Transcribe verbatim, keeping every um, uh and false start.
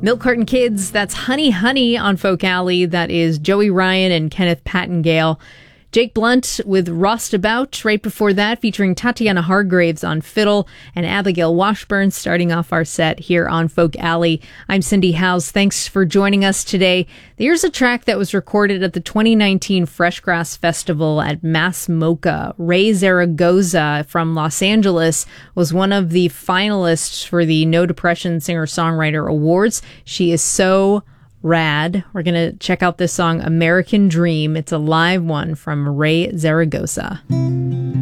Milk Carton Kids, that's Honey Honey on Folk Alley. That is Joey Ryan and Kenneth Pattengale. Jake Blunt with Rostabout right before that, featuring Tatiana Hargraves on fiddle and Abigail Washburn starting off our set here on Folk Alley. I'm Cindy Howes. Thanks for joining us today. Here's a track that was recorded at the twenty nineteen Fresh Grass Festival at Mass Mocha. Ray Zaragoza from Los Angeles was one of the finalists for the No Depression Singer-Songwriter Awards. She is so rad. We're going to check out this song, American Dream. It's a live one from Ray Zaragoza.